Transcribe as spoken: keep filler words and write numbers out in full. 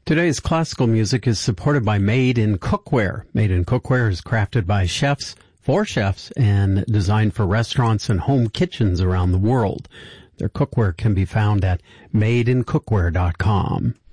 Today's classical music is supported by Made in Cookware. Made in Cookware is crafted by chefs, for chefs, and designed for restaurants and home kitchens around the world. Their cookware can be found at made in cookware dot com.